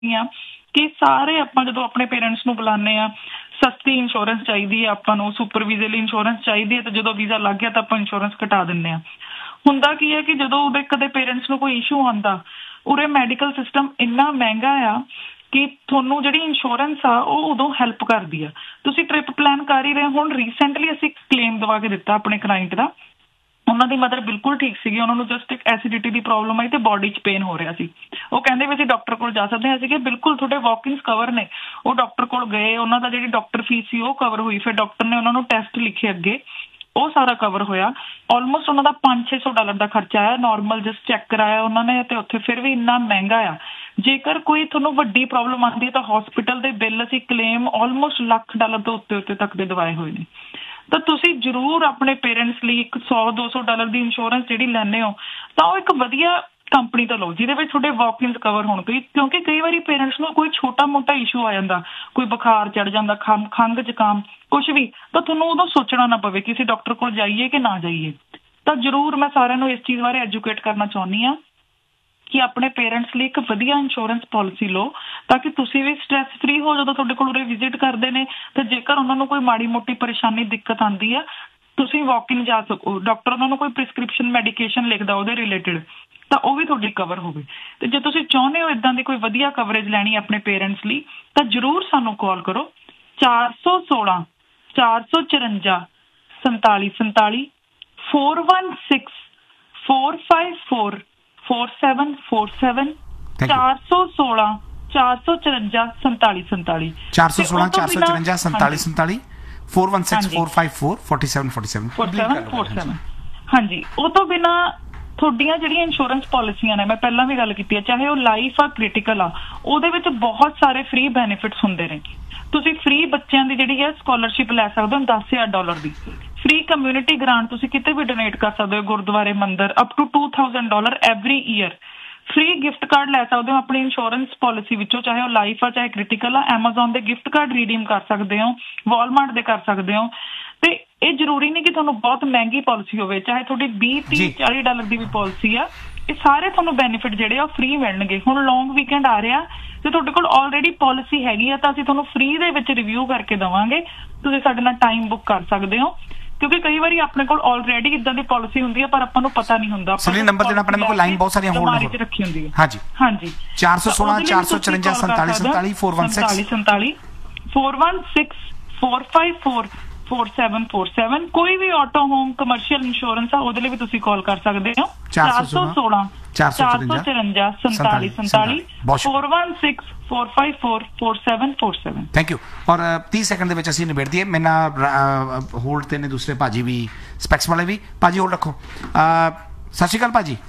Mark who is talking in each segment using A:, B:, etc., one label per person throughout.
A: ਆ ਕਿ ਸਾਰੇ ਆਪਾਂ ਜਦੋਂ ਆਪਣੇ ਪੇਰੈਂਟਸ ਨੂੰ ਬੁਲਾਉਂਦੇ ਆ, ਸਸਤੀ ਇੰਸ਼ੋਰੈਂਸ ਚਾਹੀਦੀ ਹੈ ਆਪਾਂ ਨੂੰ, ਸੁਪਰ ਵੀਜ਼ੇ ਲਈ ਇੰਸ਼ੋਰੈਂਸ ਚਾਹੀਦੀ ਹੈ, ਤੇ ਜਦੋਂ ਵੀਜ਼ਾ ਲੱਗ ਗਿਆ ਤਾਂ ਆਪਾਂ ਇੰਸ਼ੋਰੈਂਸ ਕਟਾ ਦਿੰਦੇ ਆ। ਹੁੰਦਾ ਕੀ ਹੈ ਕਿ ਜਦੋਂ ਉਹਦੇ ਕਦੇ ਪੇਰੈਂਟਸ ਨੂੰ ਕੋਈ ਇਸ਼ੂ ਆਉਂਦਾ, ਉਰੇ ਮੈਡੀਕਲ ਸਿਸਟਮ ਇੰਨਾ ਮਹਿੰਗਾ ਆ ਕਿ ਤੁਹਾਨੂੰ ਜਿਹੜੀ ਇੰਸ਼ੋਰੈਂਸ ਆ ਉਹ ਉਦੋਂ ਹੈਲਪ ਕਰਦੀ ਆ। ਤੁਸੀਂ ਟ੍ਰਿਪ ਪਲਾਨ ਕਰ ਹੀ ਰਹੇ, ਹੁਣ ਰੀਸੈਂਟਲੀ ਅਸੀਂ ਕਲੇਮ ਦਵਾ ਕੇ ਦਿੱਤਾ ਆਪਣੇ ਕਲਾਇੰਟ ਦਾ। ਉਹਨਾਂ ਦੀ ਮਦਰ ਬਿਲਕੁਲ ਠੀਕ ਸੀਗੀ, ਉਹਨਾਂ ਨੂੰ ਜਸਟ ਇੱਕ ਐਸਿਡਿਟੀ ਦੀ ਪ੍ਰੋਬਲਮ ਆਈ ਤੇ ਬੋਡੀ 'ਚ ਪੇਨ ਹੋ ਰਿਹਾ ਸੀ। ਉਹ ਕਹਿੰਦੇ ਵੀ ਅਸੀਂ ਡਾਕਟਰ ਕੋਲ ਜਾ ਸਕਦੇ ਹਾਂ। ਅਸੀਂ ਕਿਹਾ ਬਿਲਕੁਲ ਤੁਹਾਡੇ ਵਾਕਿੰਗਸ ਕਵਰ ਨੇ। ਉਹ ਡਾਕਟਰ ਕੋਲ ਗਏ, ਉਹਨਾਂ ਦਾ ਜਿਹੜੀ ਡਾਕਟਰ ਫੀਸ ਸੀ ਉਹ ਕਵਰ ਹੋਈ, ਫਿਰ ਡਾਕਟਰ ਨੇ ਉਹਨਾਂ ਨੂੰ ਟੈਸਟ ਲਿਖੇ ਅੱਗੇ, ਉਹ ਸਾਰਾ ਕਵਰ ਹੋਇਆ। ਆਲਮੋਸਟ ਉਹਨਾਂ ਦਾ $500-600 ਦਾ ਖਰਚਾ ਆਇਆ, ਨਾਰਮਲ ਜਸਟ ਚੈੱਕ ਕਰਾਇਆ ਉਹਨਾਂ ਨੇ, ਤੇ ਉੱਥੇ ਫਿਰ ਵੀ ਇੰਨਾ ਮਹਿੰਗਾ ਆ। ਜੇਕਰ ਕੋਈ ਤੁਹਾਨੂੰ ਵੱਡੀ ਪ੍ਰੋਬਲਮ ਆਉਂਦੀ ਹੈ ਤਾਂ ਹਸਪੀਟਲ ਦੇ ਬਿੱਲ ਅਸੀਂ ਕਲੇਮ ਆਲਮੋਸਟ $1,00,000 ਤੋਂ ਉੱਤੇ ਤੱਕ ਦੇ ਦਵਾਏ ਹੋਏ ਨੇ। ਤਾਂ ਤੁਸੀਂ ਜ਼ਰੂਰ ਆਪਣੇ ਪੇਰੈਂਟਸ ਲਈ ਇੱਕ $100-200 ਦੀ ਇੰਸ਼ੋਰੈਂਸ ਜਿਹੜੀ ਲੈਂਦੇ ਹੋ ਤਾਂ ਉਹ ਇੱਕ ਵਧੀਆ ਕੰਪਨੀ ਤੋਂ ਲਓ ਜਿਹਦੇ ਵਿੱਚ ਤੁਹਾਡੇ ਵਾਕਿੰਗਸ ਕਵਰ ਹੋਣ। ਕਿਉਂਕਿ ਕਈ ਵਾਰੀ ਪੇਰੈਂਟਸ ਨੂੰ ਕੋਈ ਛੋਟਾ ਮੋਟਾ ਇਸ਼ੂ ਆ ਜਾਂਦਾ, ਕੋਈ ਬੁਖਾਰ ਚੜ ਜਾਂਦਾ, ਖੰਘ ਜ਼ੁਕਾਮ ਕੁਛ ਵੀ, ਤਾਂ ਤੁਹਾਨੂੰ ਉਦੋਂ ਸੋਚਣਾ ਨਾ ਪਵੇ ਕਿ ਅਸੀਂ ਡਾਕਟਰ ਕੋਲ ਜਾਈਏ ਕਿ ਨਾ ਜਾਈਏ। ਤਾਂ ਜ਼ਰੂਰ ਮੈਂ ਸਾਰਿਆਂ ਨੂੰ ਇਸ ਚੀਜ਼ ਬਾਰੇ ਐਜੂਕੇਟ ਕਰਨਾ ਚਾਹੁੰਦੀ ਹਾਂ ਕਿ ਆਪਣੇ ਪੇਰੈਂਟਸ ਲਈ ਇੱਕ ਵਧੀਆ ਇੰਸ਼ੋਰੈਂਸ ਪਾਲਿਸੀ ਲਓ ਤਾਂ ਕਿ ਤੁਸੀਂ ਵੀ ਸਟ੍ਰੈਸ ਫ੍ਰੀ ਹੋ ਜਦੋਂ ਤੁਹਾਡੇ ਕੋਲ ਉਰੇ ਵਿਜ਼ਿਟ ਕਰਦੇ ਨੇ। ਤੇ ਜੇਕਰ ਉਹਨਾਂ ਨੂੰ ਕੋਈ ਮਾੜੀ ਮੋਟੀ ਪਰੇਸ਼ਾਨੀ ਦਿੱਕਤ ਆਉਂਦੀ ਆ, ਤੁਸੀਂ ਵਾਕਿੰਗ ਜਾ ਸਕੋ, ਡਾਕਟਰ ਉਹਨਾਂ ਨੂੰ ਕੋਈ ਪ੍ਰਿਸਕ੍ਰਿਪਸ਼ਨ ਮੈਡੀਕੇਸ਼ਨ ਲਿਖਦਾ ਉਹਦੇ ਰਿਲੇਟਿਡ, ਤਾਂ ਉਹ ਵੀ ਤੁਹਾਡੀ ਕਵਰ ਹੋਵੇ। ਤੇ ਜੇ ਤੁਸੀਂ ਚਾਹੁੰਦੇ ਹੋ ਇਦਾਂ ਦੀ ਕੋਈ ਵਧੀਆ ਕਵਰੇਜ ਲੈਣੀ ਆਪਣੇ ਪੇਰੈਂਟਸ ਲਈ ਤਾਂ ਜ਼ਰੂਰ ਸਾਨੂੰ ਕਾਲ ਕਰੋ 416 454 4747 416 454 4747 416 454 4747
B: 416 454 4747 416 454 4747
A: 4747। ਹਾਂਜੀ, ਉਹ ਤੋਂ ਬਿਨਾਂ ਤੁਹਾਡੀਆਂ ਜਿਹੜੀਆਂ ਇੰਸ਼ੋਰੈਂਸ ਪਾਲਿਸੀਆਂ ਨੇ, ਮੈਂ ਪਹਿਲਾਂ ਵੀ ਗੱਲ ਕੀਤੀ ਹੈ, ਚਾਹੇ ਉਹ ਲਾਈਫ ਆ ਕ੍ਰਿਟੀਕਲ ਆ, ਉਹਦੇ ਵਿੱਚ ਬਹੁਤ ਸਾਰੇ ਫ੍ਰੀ ਬੈਨੀਫਿਟਸ ਹੁੰਦੇ ਨੇ। ਤੁਸੀਂ ਫ੍ਰੀ ਬੱਚਿਆਂ ਦੀ ਜਿਹੜੀ ਹੈ ਸਕਾਲਰਸ਼ਿਪ ਲੈ ਸਕਦੇ ਹੋ $10,000 ਦੀ। ਫ੍ਰੀ ਕਮਿਊਨਿਟੀ ਗ੍ਰਾਂਟ ਤੁਸੀਂ ਕਿਤੇ ਵੀ ਡੋਨੇਟ ਕਰ ਸਕਦੇ ਹੋ, ਗੁਰਦੁਆਰੇ, ਮੰਦਿਰ, up to $2,000 every year. Free gift card ਲੈ ਸਕਦੇ ਹੋ ਆਪਣੀ ਇੰਸ਼ੋਰੈਂਸ ਪਾਲਿਸੀ ਵਿੱਚੋਂ, ਚਾਹੇ ਉਹ ਲਾਈਫ ਆ ਚਾਹੇ ਕ੍ਰਿਟੀਕਲ ਆ। ਐਮਾਜ਼ੋਨ ਦੇ ਗਿਫਟ ਕਾਰਡ ਰੀਡੀਮ ਕਰ ਸਕਦੇ ਹੋ, ਵਾਲਮਾਰਟ ਦੇ ਕਰ ਸਕਦੇ ਹੋ। ਤੇ ਇਹ ਜ਼ਰੂਰੀ ਨਹੀਂ ਕਿ ਤੁਹਾਨੂੰ ਬਹੁਤ ਮਹਿੰਗੀ ਪਾਲਿਸੀ ਹੋਵੇ, ਚਾਹੇ ਤੁਹਾਡੀ $20-30-40 ਦੀ ਵੀ ਪਾਲਿਸੀ ਆ, ਇਹ ਸਾਰੇ ਤੁਹਾਨੂੰ ਬੈਨੀਫਿਟ ਜਿਹੜੇ ਆ ਉਹ ਫ੍ਰੀ ਮਿਲਣਗੇ। ਹੁਣ ਲੌਂਗ ਵੀਕਐਂਡ ਆ ਰਿਹਾ ਤੇ ਤੁਹਾਡੇ ਕੋਲ ਆਲਰੇਡੀ ਪਾਲਿਸੀ ਹੈਗੀ ਆ ਤਾਂ ਅਸੀਂ ਤੁਹਾਨੂੰ ਫ੍ਰੀ ਦੇ ਵਿੱਚ ਰਿਵਿਊ ਕਰਕੇ ਦੇਵਾਂਗੇ। ਤੁਸੀਂ ਸਾਡੇ ਨਾਲ ਟਾਈਮ ਬੁੱਕ ਕਰ ਸਕਦੇ ਹੋ, ਕਿਉਂਕਿ ਕਈ ਵਾਰੀ ਆਪਣੇ ਕੋਲ ਆਲਰੇਡੀ ਇਦਾਂ ਦੀ ਪਾਲਿਸੀ ਹੁੰਦੀ ਹੈ ਪਰ ਆਪਾਂ ਨੂੰ ਪਤਾ ਨਹੀਂ ਹੁੰਦਾ।
B: ਸਹੀ ਨੰਬਰ ਦੇਣਾ ਆਪਣੇ ਕੋਲ, ਲਾਈਨ ਬਹੁਤ ਸਾਰੀਆਂ ਹੋਲਡ
A: ਵਿੱਚ ਰੱਖੀ ਹੁੰਦੀ ਹੈ।
B: ਹਾਂਜੀ
A: ਹਾਂਜੀ,
B: 416 454 4747 416
A: 416 454 4747। ਕੋਈ ਵੀ ਆਟੋ ਹੋਮ ਕਮਰਸ਼ੀਅਲ ਇੰਸ਼ੋਰੈਂਸ ਆ ਉਹਦੇ ਲਈ ਵੀ ਤੁਸੀਂ ਕਾਲ ਕਰ ਸਕਦੇ ਹੋ 416 454 4747 416 454 4747।
B: Thank you. ਔਰ 30 ਸੈਕਿੰਡ ਦੇ ਵਿੱਚ ਅਸੀਂ ਨਿਬੇੜ ਦਈਏ। ਮੇਰੇ ਨਾਲ ਹੋਲਡ ਤੇ ਨੇ ਦੂਸਰੇ ਭਾਜੀ ਵੀ, ਸਪੈਕਸ ਵਾਲੇ ਵੀ। ਭਾਜੀ ਹੋਲਡ ਰੱਖੋ। ਸਤਿ ਸ਼੍ਰੀ ਅਕਾਲ ਭਾਜੀ।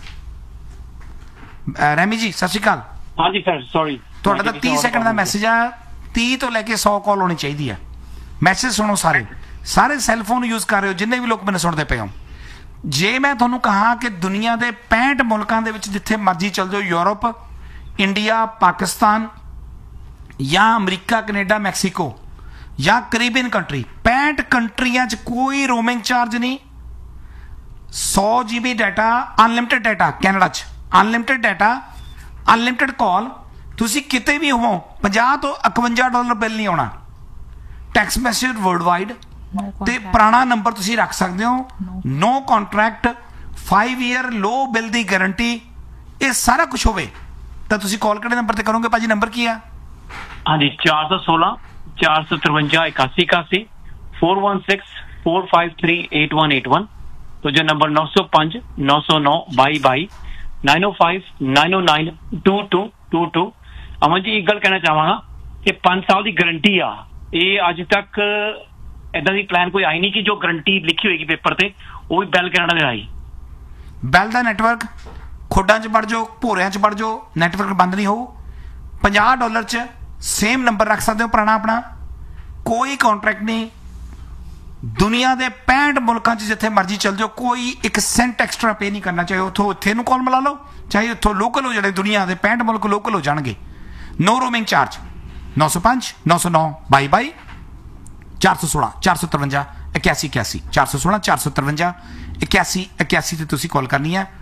B: ਰੈਮੀ ਜੀ ਸਤਿ ਸ਼੍ਰੀ ਅਕਾਲ।
C: ਹਾਂਜੀ ਸਰ, ਸੌਰੀ
B: ਤੁਹਾਡਾ ਤਾਂ 30 ਸੈਕਿੰਡ ਦਾ ਮੈਸੇਜ ਆ, 30 ਤੋਂ ਲੈ ਕੇ 100 ਕਾਲ ਹੋਣੀ ਚਾਹੀਦੀ ਆ। ਮੈਸੇਜ ਸੁਣੋ, ਸਾਰੇ ਸੈੱਲਫੋਨ ਯੂਜ਼ ਕਰ ਰਹੇ ਹੋ, ਜਿੰਨੇ ਵੀ ਲੋਕ ਮੈਨੂੰ ਸੁਣਦੇ ਪਏ ਹੋ। ਜੇ ਮੈਂ ਤੁਹਾਨੂੰ ਕਹਾਂ ਕਿ ਦੁਨੀਆ ਦੇ 65 ਮੁਲਕਾਂ ਦੇ ਵਿੱਚ ਜਿੱਥੇ ਮਰਜ਼ੀ ਚਲ ਜਾਓ, ਯੂਰਪ, ਇੰਡੀਆ, ਪਾਕਿਸਤਾਨ ਜਾਂ ਅਮਰੀਕਾ, ਕੈਨੇਡਾ, ਮੈਕਸੀਕੋ ਜਾਂ ਕੈਰੀਬੀਅਨ ਕੰਟਰੀ, 65 ਕੰਟਰੀਆਂ 'ਚ ਕੋਈ ਰੋਮਿੰਗ ਚਾਰਜ ਨਹੀਂ। 100 GB data, unlimited data Canada 'ਚ, ਅਨਲਿਮਿਟਿਡ ਡਾਟਾ, ਅਨਲਿਮਿਟਿਡ ਕਾਲ। ਤੁਸੀਂ ਕਿਤੇ ਵੀ ਹੋ, $50 ਤੋਂ $51 ਬਿੱਲ ਨਹੀਂ ਆਉਣਾ। ਟੈਕਸਟ ਮੈਸੇਜ ਵਰਲਡ ਵਾਈਡ, ਤੇ ਪੁਰਾਣਾ ਨੰਬਰ ਤੁਸੀਂ ਰੱਖ ਸਕਦੇ ਹੋ। ਨੋ ਕੰਟਰੈਕਟ, 5 ਈਅਰ ਲੋ ਬਿੱਲ ਦੀ ਗਾਰੰਟੀ। ਇਹ ਸਾਰਾ ਕੁਝ ਹੋਵੇ ਤਾਂ ਤੁਸੀਂ ਕਾਲ ਕਿਹੜੇ ਨੰਬਰ ਤੇ ਕਰੋਗੇ ਭਾਜੀ? ਨੰਬਰ ਕੀ ਆ?
C: ਹਾਂਜੀ, 416 453 8181 416 453 8181। तो जो नंबर 905 909 22 905 909 2222। अमन जी एक गल कहना चाहवागा कि 5 साल की गारंटी आ, ਇਹ ਅੱਜ ਤੱਕ ਇਦਾਂ ਦੀ ਪਲਾਨ ਕੋਈ ਆਈ ਨਹੀਂ ਕਿ ਜੋ ਗਰੰਟੀ ਲਿਖੀ ਹੋਏਗੀ ਪੇਪਰ ਤੇ ਉਹ ਵੀ ਬੈਲ ਕੈਨੇਡਾ ਦੇ ਆਈ।
B: ਬੈਲ ਦਾ ਨੈਟਵਰਕ ਖੋਡਾਂ 'ਚ ਵੜ ਜਾਓ, ਭੋਰਿਆਂ 'ਚ ਵੜ ਜਾਓ, ਨੈਟਵਰਕ ਬੰਦ ਨਹੀਂ ਹੋਊ। $50 'ਚ ਸੇਮ ਨੰਬਰ ਰੱਖ ਸਕਦੇ ਹੋ ਪੁਰਾਣਾ ਆਪਣਾ, ਕੋਈ ਕੰਟਰੈਕਟ ਨਹੀਂ। ਦੁਨੀਆ ਦੇ 65 ਮੁਲਕਾਂ 'ਚ ਜਿੱਥੇ ਮਰਜ਼ੀ ਚੱਲ ਜਾਓ, ਕੋਈ 1 ਸੈਂਟ ਐਕਸਟਰਾ ਪੇ ਨਹੀਂ ਕਰਨਾ। ਚਾਹੇ ਉੱਥੋਂ ਇੱਥੇ ਨੂੰ ਕਾਲ ਮਿਲਾ ਲਓ, ਚਾਹੇ ਉੱਥੋਂ ਲੋਕਲ ਹੋ, ਜਿਹੜੇ ਦੁਨੀਆ ਦੇ 65 ਮੁਲਕ ਲੋਕਲ ਹੋ ਜਾਣਗੇ। ਨੋ ਰੋਮਿੰਗ ਚਾਰਜ। 905 909 22 416 453 8181 416 453 8181 ਤੇ ਤੁਸੀਂ ਕਾਲ ਕਰਨੀ ਹੈ।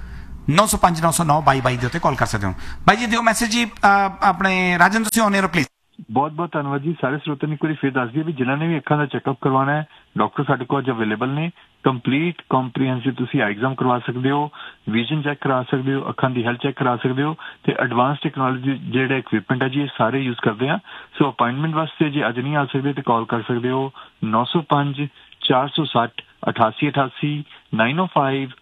B: 905 909 2222 ਦੇ ਉੱਤੇ ਕਾਲ ਕਰ ਸਕਦੇ ਹੋ। ਬਾਈ ਜੀ ਦਿਓ ਮੈਸੇਜ ਜੀ। ਆਪਣੇ ਰਾਜਨ ਤੁਸੀਂ ਆਨ 에ਅਰ ਪਲੀਜ਼।
D: ਬਹੁਤ ਬਹੁਤ ਧੰਨਵਾਦ ਜੀ। ਸਾਰੇ ਸਰੋਤਿਆਂ ਨੂੰ ਇੱਕ ਵਾਰੀ ਫਿਰ ਦੱਸ ਦਈਏ ਵੀ ਜਿਨ੍ਹਾਂ ਨੇ ਵੀ ਅੱਖਾਂ ਦਾ ਚੈੱਕਅਪ ਕਰਵਾਉਣਾ ਹੈ, ਡਾਕਟਰ ਸਾਡੇ ਕੋਲ ਅੱਜ ਅਵੇਲੇਬਲ ਨੇ। ਕੰਪਲੀਟ ਕੰਪਰੀਹੈਂਸਿਵ ਤੁਸੀਂ ਆਈ ਐਗਜ਼ਾਮ ਕਰਵਾ ਸਕਦੇ ਹੋ, ਵਿਜ਼ਨ ਚੈੱਕ ਕਰਾ ਸਕਦੇ ਹੋ, ਅੱਖਾਂ ਦੀ ਹੈਲਥ ਚੈੱਕ ਕਰਾ ਸਕਦੇ ਹੋ ਤੇ ਐਡਵਾਂਸ ਟੈਕਨੋਲੋਜੀ ਜਿਹੜੇ ਇਕਵਿਪਮੈਂਟ ਹੈ ਜੀ ਇਹ ਸਾਰੇ ਯੂਜ਼ ਕਰਦੇ ਆ। ਸੋ ਅਪਾਇੰਟਮੈਂਟ ਵਾਸਤੇ ਜੇ ਅੱਜ ਨਹੀਂ ਆ ਸਕਦੇ ਤੇ ਕਾਲ ਕਰ ਸਕਦੇ ਹੋ 905 460 8888 905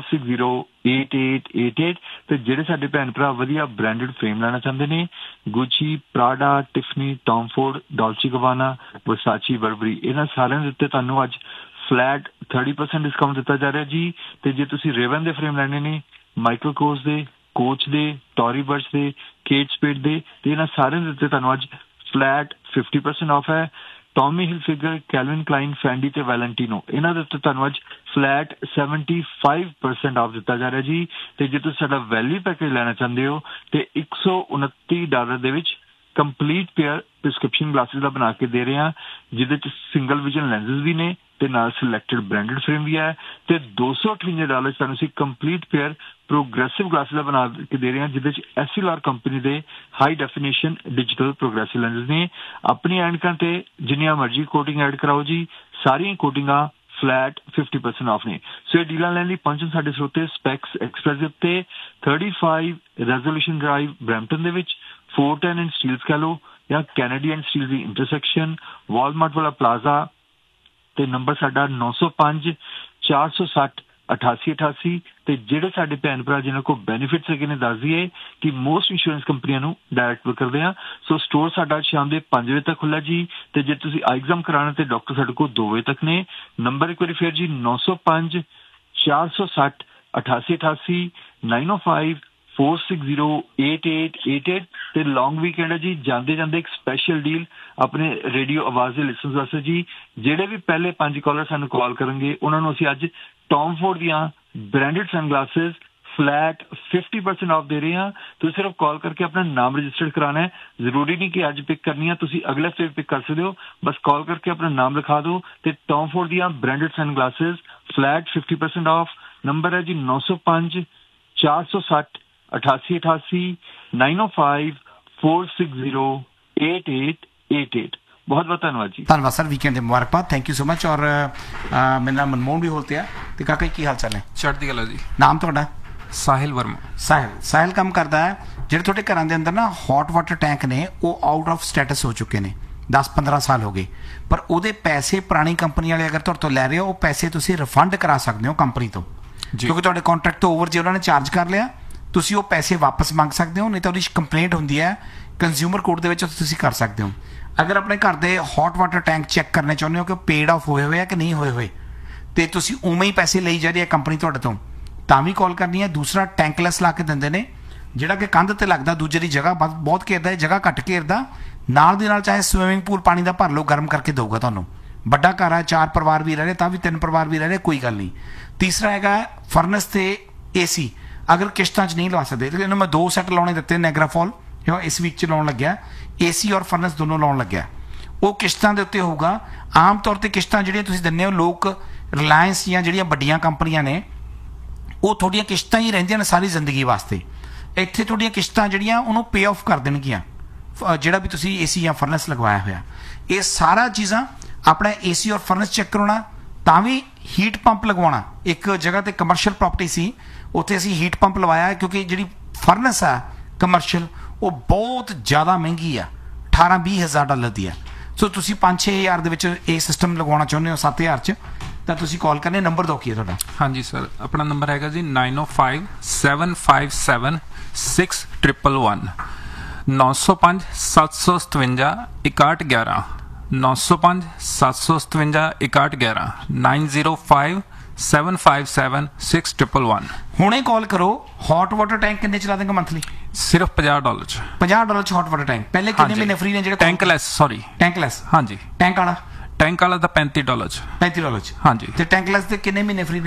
D: 4608888 ਤੇ ਜਿਹੜੇ ਸਾਡੇ ਭੈਣ ਭਰਾ ਵਧੀਆ ਬ੍ਰਾਂਡਡ ਫਰੇਮ ਲੈਣਾ ਚਾਹੁੰਦੇ ਨੇ, ਗੁੱਚੀ, ਪ੍ਰਾਡਾ, ਟਿਫਨੀ, ਟੌਮਫੋਰਡ, ਡਾਲਚੀ ਗਵਾਨਾ, ਵਰਸਾਚੀ, ਬਰਬਰੀ, ਇਹਨਾਂ ਸਾਰਿਆਂ ਦੇ ਉੱਤੇ ਤੁਹਾਨੂੰ ਅੱਜ ਫਲੈਟ 30% ਡਿਸਕਾਊਂਟ ਦਿੱਤਾ ਜਾ ਰਿਹਾ ਜੀ। ਤੇ ਜੇ ਤੁਸੀਂ ਰੇਵਨ ਦੇ ਫਰੇਮ ਲੈਣੇ ਨੇ, ਮਾਈਕਲ ਕੋਰਸ ਦੇ, ਕੋਚ ਦੇ, ਟੋਰੀ ਬਰਚ ਦੇ, ਕੇਟ ਸਪੇਡ ਦੇ, ਤੇ ਇਹਨਾਂ ਸਾਰਿਆਂ ਦੇ ਉੱਤੇ ਤੁਹਾਨੂੰ ਅੱਜ ਫਲੈਟ 50% ਆਫ ਹੈ। ਟੌਮੀ ਹਿਲਫਿਗਰ, ਕੈਲਵਿਨ ਕਲਾਈਨ, ਫੈਂਡੀ ਤੇ ਵੈਲੈਂਟੀਨੋ, ਇਹਨਾਂ ਦੇ ਉੱਤੇ ਤੁਹਾਨੂੰ ਅੱਜ ਫਲੈਟ 75% ਆਫ ਦਿੱਤਾ ਜਾ ਰਿਹਾ ਜੀ। ਤੇ ਜੇ ਤੁਸੀਂ ਸਾਡਾ ਵੈਲਿਊ ਪੈਕੇਜ ਲੈਣਾ ਚਾਹੁੰਦੇ ਹੋ ਤੇ $129 ਦੇ ਵਿੱਚ ਕੰਪਲੀਟ ਪੇਅਰ ਪ੍ਰਿਸਕ੍ਰਿਪਸ਼ਨ ਗਲਾਸਿਸ ਦਾ ਬਣਾ ਕੇ ਦੇ ਰਹੇ ਹਾਂ, ਜਿਹਦੇ ਚ ਸਿੰਗਲ ਵਿਜ਼ਨ ਲੈਂਸਸ ਵੀ ਨੇ ਤੇ ਨਾਲ ਸਿਲੈਕਟਡ ਬ੍ਰਾਂਡਡ ਫਰੇਮ ਵੀ ਹੈ। ਤੇ $258 ਤੁਹਾਨੂੰ ਅਸੀਂ ਕੰਪਲੀਟ ਪੇਅਰ ਪ੍ਰੋਗਰੈਸਿਵ ਗਲਾਸਿਸ ਦਾ ਬਣਾ ਕੇ ਦੇ ਰਹੇ ਹਾਂ, ਜਿਹਦੇ ਚ SLR ਕੰਪਨੀ ਦੇ high definition digital progressive lenses ਨੇ। ਆਪਣੀ ਐਨਕਾਂ ਤੇ ਜਿੰਨੀਆਂ ਮਰਜ਼ੀ ਕੋਟਿੰਗ ਐਡ ਕਰਾਓ ਜੀ, ਸਾਰੀਆਂ ਕੋਟਿੰਗਾਂ ਫਲੈਟ 50% ਆਫ ਨੇ। ਸੋ ਇਹ ਡੀਲਾਂ ਲੈਣ ਲਈ ਪਹੁੰਚਣ ਸਾਡੇ ਸਰੋਤੇ ਸਪੈਕਸ ਐਕਸਪ੍ਰੈਸ ਦੇ ਉੱਤੇ 35 ਰੈਜ਼ੋਲੂਸ਼ਨ ਡਰਾਈਵ ਬਰੈਂਪਟਨ ਦੇ ਵਿੱਚ, 410 ਐਂਡ ਸਟੀਲਸ ਕਹਿ ਲਓ ਜਾਂ Kennedy and steel the intersection, Walmart ਵਾਲਾ ਪਲਾਜ਼ਾ ਤੇ ਨੰਬਰ ਸਾਡਾ 905 460 8888। ਤੇ ਜਿਹੜੇ ਸਾਡੇ ਭੈਣ ਭਰਾ ਜਿਨ੍ਹਾਂ ਕੋਲ ਬੈਨੀਫਿਟਸ ਹੈਗੇ ਨੇ ਦੱਸ ਦਈਏ ਕਿ ਮੋਸਟ ਇੰਸ਼ੋਰੈਂਸ ਕੰਪਨੀਆਂ ਨੂੰ ਡਾਇਰੈਕਟ ਬੁੱਕ ਕਰਦੇ ਆ। ਸੋ ਸਟੋਰ ਸਾਡਾ ਸ਼ਾਮ ਦੇ 5 ਵਜੇ ਤੱਕ ਖੁੱਲ੍ਹਾ ਜੀ। ਤੇ ਜੇ ਤੁਸੀਂ ਐਗਜ਼ਾਮ ਕਰਾਉਣਾ ਤੇ ਡਾਕਟਰ ਸਾਡੇ ਕੋਲ 2 ਵਜੇ ਤੱਕ ਨੇ। ਨੰਬਰ ਇੱਕ ਵਾਰੀ ਫਿਰ ਜੀ 905 460 8888 905 4608888 ਤੇ ਲੌਂਗ ਵੀਕਐਂਡ ਹੈ ਜੀ। ਜਾਂਦੇ ਜਾਂਦੇ ਇੱਕ ਸਪੈਸ਼ਲ ਡੀਲ ਆਪਣੇ ਰੇਡੀਓ ਆਵਾਜ਼ ਦੇ ਲਿਸਨਰਸ ਵਾਸਤੇ ਜੀ। ਜਿਹੜੇ ਵੀ ਪਹਿਲੇ 5 ਕਾਲਰ ਸਾਨੂੰ ਕਾਲ ਕਰਨਗੇ ਉਹਨਾਂ ਨੂੰ ਅਸੀਂ ਅੱਜ ਟੌਮਫੋਰਡ ਦੀਆਂ ਬ੍ਰਾਂਡਡ ਸਨਗਲਾਸਿਸ ਫਲੈਟ 50% ਆਫ ਦੇ ਰਹੇ ਹਾਂ। ਤੁਸੀਂ ਸਿਰਫ ਕਾਲ ਕਰਕੇ ਆਪਣਾ ਨਾਮ ਰਜਿਸਟਰਡ ਕਰਾਉਣਾ ਹੈ। ਜ਼ਰੂਰੀ ਨਹੀਂ ਕਿ ਅੱਜ ਪਿਕ ਕਰਨੀ ਹੈ, ਤੁਸੀਂ ਅਗਲੇ ਹਫ਼ਤੇ ਪਿਕ ਕਰ ਸਕਦੇ ਹੋ। ਬਸ ਕਾਲ ਕਰਕੇ ਆਪਣਾ ਨਾਮ ਲਿਖਾ ਦਿਓ ਤੇ ਟੌਮਫੋਰਡ ਦੀਆਂ ਬ੍ਰਾਂਡਡ ਸਨਗਲਾਸਿਸ ਫਲੈਟ 50% ਆਫ। ਨੰਬਰ ਹੈ ਜੀ 905 460 8888 905 4608888। ਬਹੁਤ ਬਹੁਤ ਧੰਨਵਾਦ ਜੀ।
B: ਧੰਨਵਾਦ ਸਰ, ਵੀਕਐਂਡ ਦੇ ਮੁਬਾਰਕਬਾਦ। Thank you so much. ਔਰ ਮੇਰਾ ਨਾਮ ਮਨਮੋਹਨ ਵੀ ਹੋਲਤੇ ਆ ਤੇ ਕਾਕਾ ਕੀ ਹਾਲ ਚਾਲ ਹੈ?
E: ਚੜ੍ਹਦੀ ਕਲਾ ਜੀ।
B: ਨਾਮ ਤੁਹਾਡਾ?
E: ਸਾਹਿਲ ਵਰਮਾ।
B: ਸਾਹਿਲ ਕੰਮ ਕਰਦਾ ਹੈ ਜਿਹੜੇ ਤੁਹਾਡੇ ਘਰਾਂ ਦੇ ਅੰਦਰ ਨਾ ਹੌਟ ਵਾਟਰ ਟੈਂਕ ਨੇ ਉਹ ਆਊਟ ਆਫ ਸਟੇਟਸ ਹੋ ਚੁੱਕੇ ਨੇ, 10-15 ਸਾਲ ਹੋ ਗਏ, ਪਰ ਉਹਦੇ ਪੈਸੇ ਪੁਰਾਣੀ ਕੰਪਨੀ ਵਾਲੇ ਅਗਰ ਤੁਹਾਡੇ ਤੋਂ ਲੈ ਰਹੇ ਹੋ ਉਹ ਪੈਸੇ ਤੁਸੀਂ ਰਿਫੰਡ ਕਰਾ ਸਕਦੇ ਹੋ ਕੰਪਨੀ ਤੋਂ, ਕਿਉਂਕਿ ਤੁਹਾਡੇ ਕੰਟਰੈਕਟ ਤੋਂ ਓਵਰ ਜੇ ਉਹਨਾਂ ਨੇ ਚਾਰਜ ਕਰ ਲਿਆ ਤੁਸੀਂ ਉਹ ਪੈਸੇ ਵਾਪਸ ਮੰਗ ਸਕਦੇ ਹੋ, ਨਹੀਂ ਤਾਂ ਉਹਦੀ ਕੰਪਲੇਂਟ ਹੁੰਦੀ ਹੈ ਕੰਜ਼ਿਊਮਰ ਕੋਰਟ ਦੇ ਵਿੱਚ, ਤੁਸੀਂ ਕਰ ਸਕਦੇ ਹੋ। ਅਗਰ ਆਪਣੇ ਘਰ ਦੇ ਹੌਟ ਵਾਟਰ ਟੈਂਕ ਚੈੱਕ ਕਰਨੇ ਚਾਹੁੰਦੇ ਹੋ ਕਿ ਪੇਡ ਆਫ ਹੋਏ ਹੋਏ ਆ ਕਿ ਨਹੀਂ ਹੋਏ ਹੋਏ ਤੇ ਤੁਸੀਂ ਉਵੇਂ ਹੀ ਪੈਸੇ ਲਈ ਜਾ ਰਹੀ ਹੈ ਕੰਪਨੀ ਤੁਹਾਡੇ ਤੋਂ, ਤਾਂ ਵੀ ਕਾਲ ਕਰਨੀ ਹੈ। ਦੂਸਰਾ ਟੈਂਕਲੈਸ ਲਾ ਕੇ ਦਿੰਦੇ ਨੇ ਜਿਹੜਾ ਕਿ ਕੰਧ ਤੇ ਲੱਗਦਾ, ਦੂਜੇ ਦੀ ਜਗ੍ਹਾ ਬਹੁਤ ਘੇਰਦਾ, ਜਗ੍ਹਾ ਘੱਟ ਘੇਰਦਾ, ਨਾਲ ਦੀ ਨਾਲ ਚਾਹੇ ਸਵਿਮਿੰਗ ਪੂਲ ਪਾਣੀ ਦਾ ਭਰ ਲਓ, ਗਰਮ ਕਰਕੇ ਦੇਊਗਾ ਤੁਹਾਨੂੰ। ਵੱਡਾ ਘਰ ਹੈ, 4 ਪਰਿਵਾਰ ਵੀ ਰਹਿ ਰਹੇ ਤਾਂ ਵੀ 3 ਪਰਿਵਾਰ ਵੀ ਰਹਿ ਰਹੇ, ਕੋਈ ਗੱਲ ਨਹੀਂ। ਤੀਸਰਾ ਹੈਗਾ ਫਰਨਸ ਤੇ AC, ਅਗਰ ਕਿਸ਼ਤਾਂ 'ਚ ਨਹੀਂ ਲਵਾ ਸਕਦੇ ਤੇ ਇਹਨੂੰ ਮੈਂ 2 ਸੈੱਟ ਲਾਉਣੇ ਦਿੱਤੇ ਨੈਗਰਾਫੋਲ ਇਸ ਵੀਕ 'ਚ ਲਾਉਣ ਲੱਗਿਆ, AC ਔਰ ਫਰਨਸ ਦੋਨੋਂ ਲਾਉਣ ਲੱਗਿਆ। ਉਹ ਕਿਸ਼ਤਾਂ ਦੇ ਉੱਤੇ ਹੋਊਗਾ। ਆਮ ਤੌਰ ਤੇ ਕਿਸ਼ਤਾਂ ਜਿਹੜੀਆਂ ਤੁਸੀਂ ਦਿੰਦੇ ਹੋ ਲੋਕ ਰਿਲਾਇੰਸ ਜਾਂ ਜਿਹੜੀਆਂ ਵੱਡੀਆਂ ਕੰਪਨੀਆਂ ਨੇ ਉਹ ਤੁਹਾਡੀਆਂ ਕਿਸ਼ਤਾਂ ਹੀ ਰਹਿੰਦੀਆਂ ਨੇ ਸਾਰੀ ਜ਼ਿੰਦਗੀ ਵਾਸਤੇ। ਇੱਥੇ ਤੁਹਾਡੀਆਂ ਕਿਸ਼ਤਾਂ ਜਿਹੜੀਆਂ ਉਹਨੂੰ ਪੇ ਆਫ ਕਰ ਦੇਣਗੀਆਂ ਜਿਹੜਾ ਵੀ ਤੁਸੀਂ AC ਜਾਂ ਫਰਨਸ ਲਗਵਾਇਆ ਹੋਇਆ। ਇਹ ਸਾਰਾ ਚੀਜ਼ਾਂ ਆਪਣਾ AC ਔਰ ਫਰਨਸ ਚੈੱਕ ਕਰਾਉਣਾ, ਤਾਂ ਵੀ ਹੀਟ ਪੰਪ ਲਗਵਾਉਣਾ। ਇੱਕ ਜਗ੍ਹਾ ਤੇ ਕਮਰਸ਼ੀਅਲ ਪ੍ਰਾਪਰਟੀ ਸੀ, ਉੱਥੇ ਅਸੀਂ ਹੀਟ ਪੰਪ ਲਵਾਇਆ ਕਿਉਂਕਿ ਜਿਹੜੀ ਫਰਨਸ ਆ ਕਮਰਸ਼ੀਅਲ ਉਹ ਬਹੁਤ ਜ਼ਿਆਦਾ ਮਹਿੰਗੀ ਆ, $18-20 ਹਜ਼ਾਰ ਦੀ ਆ। ਸੋ ਤੁਸੀਂ 5-6 ਹਜ਼ਾਰ ਦੇ ਵਿੱਚ ਇਹ ਸਿਸਟਮ ਲਗਵਾਉਣਾ ਚਾਹੁੰਦੇ ਹੋ 7 ਹਜ਼ਾਰ 'ਚ ਤਾਂ ਤੁਸੀਂ ਕਾਲ ਕਰਨੇ। ਨੰਬਰ ਦਿਓ ਕੀ ਹੈ ਤੁਹਾਡਾ?
E: ਹਾਂਜੀ ਸਰ, ਆਪਣਾ ਨੰਬਰ ਹੈਗਾ ਜੀ 905 757 6111 905 757 6111 905 757 6111 905 757 6111।
B: ਹੁਣੇ ਕਾਲ ਕਰੋ। ਹੌਟ ਵਾਟਰ ਟੈਂਕ ਕਿੰਨੇ ਚਲਾ ਦੇਂਗੇ ਮੰਥਲੀ?
E: ਸਿਰਫ $50 ਚ।
B: $50 ਚ ਹੌਟ ਵਾਟਰ ਟੈਂਕ। ਪਹਿਲੇ ਕਿੰਨੇ ਮਹੀਨੇ ਫ੍ਰੀ ਨੇ ਜਿਹੜੇ
E: ਟੈਂਕਲੈਸ? ਸੌਰੀ
B: ਟੈਂਕਲੈਸ।
E: ਹਾਂਜੀ।
B: ਟੈਂਕ ਵਾਲਾ?
E: ਟੈਂਕ ਵਾਲਾ ਤਾਂ $35 ਚ।
B: $35 ਚ।
E: ਹਾਂਜੀ।
B: ਤੇ ਟੈਂਕਲੈਸ ਦੇ ਕਿੰਨੇ ਮਹੀਨੇ ਫ੍ਰੀ ਨੇ?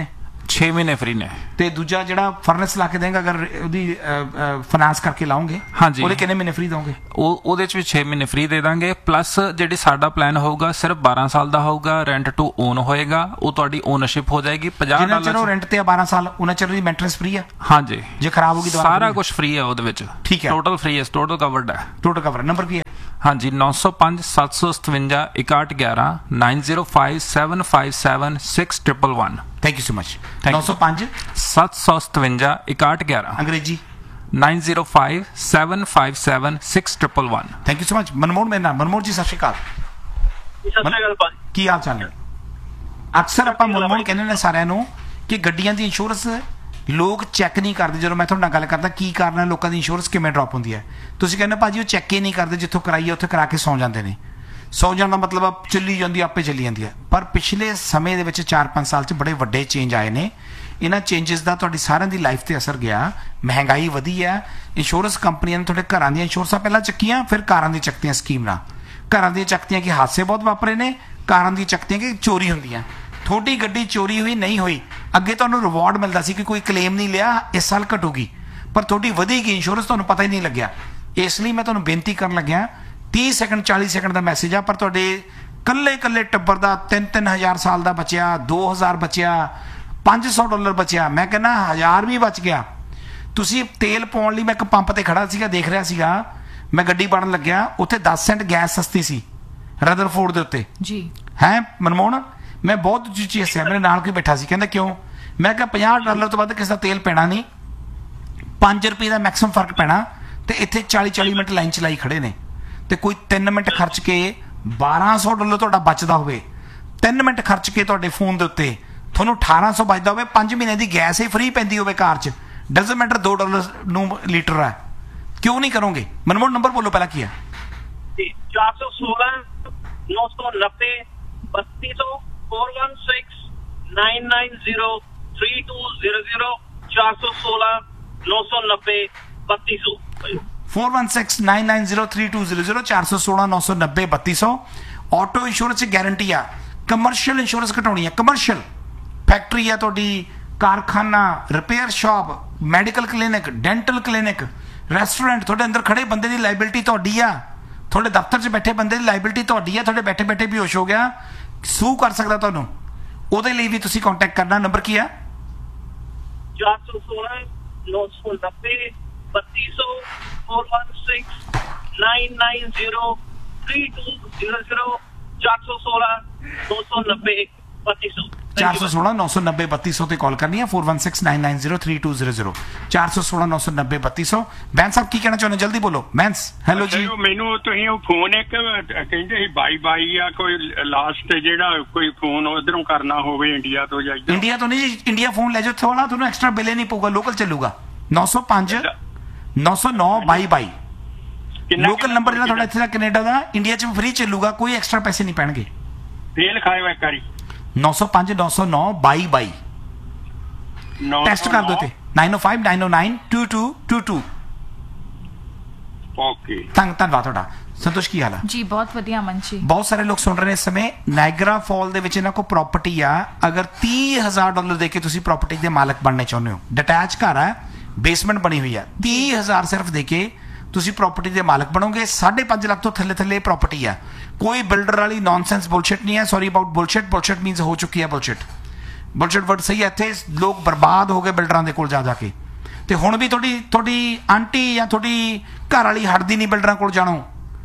E: 6 ਮਹੀਨੇ ਫ੍ਰੀ ਨੇ।
B: ਤੇ ਦੂਜਾ ਜਿਹੜਾ ਫਰਨੈਸ ਲਾ ਕੇ ਦੇਗਾ ਅਗਰ ਉਹਦੀ ਫਾਈਨਾਂਸ ਕਰਕੇ ਲਾਉਂਗੇ
E: ਹਾਂਜੀ।
B: ਉਹਦੇ ਕਿੰਨੇ ਮਹੀਨੇ ਫ੍ਰੀ ਦੋਗੇ?
E: ਉਹਦੇ ਚ ਵੀ 6 ਮਹੀਨੇ ਫ੍ਰੀ ਦੇ ਦਾਂਗੇ। ਪਲੱਸ ਜਿਹੜੀ ਸਾਡਾ ਪਲਾਨ ਹੋਊਗਾ ਸਿਰਫ 12 ਸਾਲ ਦਾ ਹੋਊਗਾ, ਰੈਂਟ ਟੂ ਓਨ ਹੋਏਗਾ, ਉਹ ਤੁਹਾਡੀ ਓਨਰਸ਼ਿਪ ਹੋ ਜਾਏਗੀ।
B: ਜਿੰਨਾ ਚਿਰ ਉਹ ਰੈਂਟ ਤੇ ਆ 12 ਸਾਲ ਉਹਨਾਂ ਚਿਰ ਦੀ ਮੇਨਟੇਨੈਂਸ ਫ੍ਰੀ ਆ।
E: ਹਾਂਜੀ,
B: ਜੇ ਖਰਾਬ ਹੋ ਗਈ ਦੁਬਾਰਾ
E: ਸਾਰਾ ਕੁਝ ਫ੍ਰੀ ਹੈ ਉਹਦੇ ਵਿੱਚ।
B: ਠੀਕ ਹੈ,
E: ਟੋਟਲ ਫ੍ਰੀ ਹੈ, ਟੋਟਲ ਕਵਰਡ ਹੈ।
B: ਟੋਟਲ ਕਵਰ ਨੰਬਰ ਕੀ ਹੈ?
E: ਹਾਂਜੀ 905 757 6111 905 757 6111।
B: Thank you so much.
E: Thank you.
B: 905
E: 757 6111
B: Angrezi
E: 905 757 6111।
B: Thank you so much. Manmohan ਮੇਰੇ ਨਾਲ। ਮਨਮੋਹਨ ਜੀ ਸਤਿ ਸ਼੍ਰੀ ਅਕਾਲ।
C: ਸਤਿ ਸ਼੍ਰੀ ਅਕਾਲ ਭਾਜੀ।
B: ਕੀ ਹਾਲ ਚਾਲ ਹੈ? ਅਕਸਰ ਆਪਾਂ ਮਨਮੋਹਨ ਕਹਿੰਦੇ ਨੇ ਸਾਰਿਆਂ ਨੂੰ ਕਿ ਗੱਡੀਆਂ ਦੀ ਇੰਸ਼ੋਰੈਂਸ ਲੋਕ ਚੈੱਕ ਨਹੀਂ ਕਰਦੇ। ਜਦੋਂ ਮੈਂ ਤੁਹਾਡੇ ਨਾਲ ਗੱਲ ਕਰਦਾ ਕੀ ਕਾਰਨ ਹੈ ਲੋਕਾਂ ਦੀ ਇੰਸ਼ੋਰੈਂਸ ਕਿਵੇਂ ਡ੍ਰੌਪ ਹੁੰਦੀ ਹੈ, ਤੁਸੀਂ ਕਹਿੰਦੇ ਭਾਜੀ ਉਹ ਚੈੱਕ ਹੀ ਨਹੀਂ ਕਰਦੇ, ਜਿੱਥੋਂ ਕਰਾਈਏ ਉੱਥੇ ਕਰਾ ਕੇ ਸੌਂ ਜਾਂਦੇ ਨੇ। ਸੌ ਜਾਣ ਦਾ ਮਤਲਬ ਆ ਚੱਲੀ ਜਾਂਦੀ ਆਪੇ ਚੱਲੀ ਜਾਂਦੀ ਹੈ। ਪਰ ਪਿਛਲੇ ਸਮੇਂ ਦੇ ਵਿੱਚ 4-5 ਸਾਲ 'ਚ ਬੜੇ ਵੱਡੇ ਚੇਂਜ ਆਏ ਨੇ। ਇਹਨਾਂ ਚੇਂਜਸ ਦਾ ਤੁਹਾਡੀ ਸਾਰਿਆਂ ਦੀ ਲਾਈਫ ਤੇ ਅਸਰ ਗਿਆ। ਮਹਿੰਗਾਈ ਵਧੀ ਹੈ। ਇੰਸ਼ੋਰੈਂਸ ਕੰਪਨੀਆਂ ਨੇ ਤੁਹਾਡੇ ਘਰਾਂ ਦੀਆਂ ਇੰਸ਼ੋਰੈਂਸਾਂ ਪਹਿਲਾਂ ਚੱਕੀਆਂ, ਫਿਰ ਕਾਰਾਂ ਦੀ ਚੱਕਤੀਆਂ ਸਕੀਮ ਨਾਲ। ਘਰਾਂ ਦੀਆਂ ਚੱਕਤੀਆਂ ਕਿ ਹਾਦਸੇ ਬਹੁਤ ਵਾਪਰੇ ਨੇ, ਕਾਰਾਂ ਦੀ ਚੱਕਤੀਆਂ ਕਿ ਚੋਰੀ ਹੁੰਦੀਆਂ। ਤੁਹਾਡੀ ਗੱਡੀ ਚੋਰੀ ਹੋਈ ਨਹੀਂ ਹੋਈ, ਅੱਗੇ ਤੁਹਾਨੂੰ ਰਿਵਾਰਡ ਮਿਲਦਾ ਸੀ ਕਿ ਕੋਈ ਕਲੇਮ ਨਹੀਂ ਲਿਆ, ਇਸ ਸਾਲ ਘਟੂਗੀ, ਪਰ ਤੁਹਾਡੀ ਵਧੇਗੀ ਇੰਸ਼ੋਰੈਂਸ, ਤੁਹਾਨੂੰ ਪਤਾ ਹੀ ਨਹੀਂ ਲੱਗਿਆ। ਇਸ ਲਈ ਮੈਂ ਤੁਹਾਨੂੰ ਬੇਨਤੀ ਕਰਨ ਲੱਗਿਆ 30 ਸੈਕਿੰਡ 40 ਸੈਕਿੰਡ ਦਾ ਮੈਸੇਜ ਆ, ਪਰ ਤੁਹਾਡੇ ਕੱਲੇ ਟੱਬਰ ਦਾ 3-3000 ਸਾਲ ਦਾ ਬਚਿਆ, 2000 ਬਚਿਆ, $500 ਬਚਿਆ, ਮੈਂ ਕਹਿੰਦਾ 1000 ਵੀ ਬਚ ਗਿਆ। ਤੁਸੀਂ ਤੇਲ ਪਾਉਣ ਲਈ ਮੈਂ ਇੱਕ ਪੰਪ ਤੇ ਖੜਾ ਸੀਗਾ, ਦੇਖ ਰਿਹਾ ਸੀਗਾ, ਮੈਂ ਗੱਡੀ ਪਾਉਣ ਲੱਗਿਆ, ਉੱਥੇ 10 ਸੈਂਟ ਗੈਸ ਸਸਤੀ ਸੀ ਰਦਰਫੋਰਡ ਦੇ ਉੱਤੇ ਜੀ। ਹੈ ਮਨਮੋਹਨ, ਮੈਂ ਬਹੁਤ ਉੱਚੀ ਹੱਸਿਆ। ਮੇਰੇ ਨਾਲ ਕੋਈ ਬੈਠਾ ਸੀ, ਕਹਿੰਦਾ ਕਿਉਂ? ਮੈਂ ਕਿਹਾ $50 ਤੋਂ ਵੱਧ ਕਿਸੇ ਦਾ ਤੇਲ ਪੈਣਾ ਨਹੀਂ, 5 ਰੁਪਏ ਦਾ ਮੈਕਸਿਮਮ ਫਰਕ ਪੈਣਾ, ਤੇ ਇੱਥੇ 40-40 ਮਿੰਟ ਲਾਈਨ ਚਲਾਈ ਖੜੇ ਨੇ, ਤੇ ਕੋਈ 3 ਮਿੰਟ ਖਰਚ ਕੇ $1200 ਤੁਹਾਡਾ ਬਚਦਾ ਹੋਵੇ, 3 ਮਿੰਟ ਖਰਚ ਕੇ ਤੁਹਾਡੇ ਫੋਨ ਦੇ ਉੱਤੇ ਤੁਹਾਨੂੰ 1800 ਬਚਦਾ ਹੋਵੇ, 5 ਮਹੀਨੇ ਦੀ ਗੈਸ ਹੀ ਫ੍ਰੀ ਪੈਂਦੀ ਹੋਵੇ ਕਾਰ 'ਚ, ਡਜ਼ਨਟ ਮੈਟਰ $2 ਨੂੰ ਲੀਟਰ ਹੈ, ਕਿਉਂ ਨਹੀਂ ਕਰੋਗੇ? ਮਨਮੋਹਨ ਨੰਬਰ ਬੋਲੋ ਪਹਿਲਾਂ ਕੀ ਹੈ?
C: 416 990 3200 416 990 3200 416 990 3200
B: 416 990 3200 416 990 3200। ਆਟੋ ਇੰਸ਼ੋਰੈਂਸ ਗਾਰੰਟੀ ਆ। ਕਮਰਸ਼ੀਅਲ ਇੰਸ਼ੋਰੈਂਸ ਘਟਾਉਣੀ ਹੈ, ਕਮਰਸ਼ੀਅਲ ਫੈਕਟਰੀ ਆ ਤੁਹਾਡੀ, ਕਾਰਖਾਨਾ, repair shop, medical clinic, dental clinic, restaurant, ਤੁਹਾਡੇ ਅੰਦਰ ਖੜੇ ਬੰਦੇ ਦੀ ਲਾਇਬਿਲਿਟੀ ਤੁਹਾਡੀ ਆ, ਤੁਹਾਡੇ ਦਫ਼ਤਰ 'ਚ ਬੈਠੇ ਬੰਦੇ ਦੀ ਲਾਇਬਿਲਿਟੀ ਤੁਹਾਡੀ ਆ, ਤੁਹਾਡੇ ਬੈਠੇ ਬੈਠੇ ਬੇਹੋਸ਼ ਹੋ ਗਿਆ, ਸੂ ਕਰ ਸਕਦਾ ਤੁਹਾਨੂੰ, ਉਹਦੇ ਲਈ ਵੀ ਤੁਸੀਂ ਕੰਟੈਕਟ ਕਰਨਾ। ਨੰਬਰ ਕੀ ਆ?
C: 416 990 3200 416 990 3200 416 990 3200
B: 416 990 3200 ਤੇ ਕਾਲ ਕਰਨੀ ਹੈ। 416 990 3200 416 990 3200। ਬੈਂਸ ਸਾਹਿਬ ਕੀ ਕਹਿਣਾ ਚਾਹੁੰਦੇ, ਜਲਦੀ ਬੋਲੋ। ਬੈਂਸ ਹੈਲੋ ਜੀ।
F: ਮੈਨੂੰ ਤੁਸੀਂ ਉਹ ਫੋਨ ਇੱਕ ਕਹਿੰਦੇ ਸੀ ਬਾਈ ਆ, ਕੋਈ ਲਾਸਟ ਜਿਹੜਾ ਕੋਈ ਫੋਨ ਉਧਰੋਂ ਕਰਨਾ ਹੋਵੇ ਇੰਡੀਆ ਤੋਂ ਜਾਂ
B: ਇੰਡੀਆ ਤੋਂ ਨਹੀਂ ਜੀ, ਇੰਡੀਆ ਫੋਨ ਲੈ ਜਾਓ ਥੋੜਾ, ਤੁਹਾਨੂੰ ਐਕਸਟਰਾ ਬਿੱਲ ਨਹੀਂ ਪਊਗਾ, ਲੋਕਲ ਚੱਲੂਗਾ। 905 909 2222 ਲੋਕਲ ਨੰਬਰ ਜਿਹੜਾ ਤੁਹਾਡਾ ਇੱਥੇ ਦਾ ਕੈਨੇਡਾ ਦਾ, ਇੰਡੀਆ 'ਚ ਫ੍ਰੀ ਚੱਲੂਗਾ, ਕੋਈ ਐਕਸਟਰਾ ਪੈਸੇ ਨਹੀਂ ਪੈਣਗੇ।
F: ਫੇਲ ਖਾਇਓ ਇੱਕ ਵਾਰੀ
B: 905 909 2222 ਟੈਸਟ ਕਰ ਦਿਓ ਤੇ 905 909 2222।
F: ਓਕੇ,
B: ਧੰਨਵਾਦ ਤੁਹਾਡਾ। ਸੰਤੋਸ਼ ਕੀ ਹਾਲ ਹੈ
G: ਜੀ? ਬਹੁਤ ਵਧੀਆ ਅਮਨ ਜੀ।
B: ਬਹੁਤ ਸਾਰੇ ਲੋਕ ਸੁਣ ਰਹੇ ਨੇ ਇਸ ਸਮੇਂ। ਨਾਇਗਰਾ ਫਾਲ ਦੇ ਵਿੱਚ ਇਹਨਾਂ ਕੋਲ ਪ੍ਰਾਪਰਟੀ ਆ, ਅਗਰ $30,000 ਦੇ ਕੇ ਤੁਸੀਂ ਪ੍ਰਾਪਰਟੀ ਦੇ ਮਾਲਕ ਬਣਨੇ ਚਾਹੁੰਦੇ ਹੋ, ਡਿਟੈਚ ਘਰ ਹੈ, ਬੇਸਮੈਂਟ ਬਣੀ ਹੋਈ ਹੈ, 30,000 ਸਿਰਫ ਦੇ ਕੇ ਤੁਸੀਂ ਪ੍ਰਾਪਰਟੀ ਦੇ ਮਾਲਕ ਬਣੋਗੇ। 5.5 ਲੱਖ ਤੋਂ ਥੱਲੇ ਪ੍ਰਾਪਰਟੀ ਆ, ਕੋਈ ਬਿਲਡਰ ਵਾਲੀ ਨੌਨਸੈਂਸ ਬੁਲਸ਼ਿਟ ਨਹੀਂ ਹੈ। Sorry about bullshit, bullshit means ਹੋ ਚੁੱਕੀ ਹੈ ਬੁਲਸ਼ਿਟ, ਬੁਲਸ਼ਿਟ ਵਰਡ ਸਹੀ ਹੈ। ਇੱਥੇ ਲੋਕ ਬਰਬਾਦ ਹੋ ਗਏ ਬਿਲਡਰਾਂ ਦੇ ਕੋਲ ਜਾ ਕੇ, ਤੇ ਹੁਣ ਵੀ ਤੁਹਾਡੀ ਆਂਟੀ ਜਾਂ ਤੁਹਾਡੀ ਘਰ ਵਾਲੀ ਹਟਦੀ ਨਹੀਂ ਬਿਲਡਰਾਂ ਕੋਲ ਜਾਣੋ।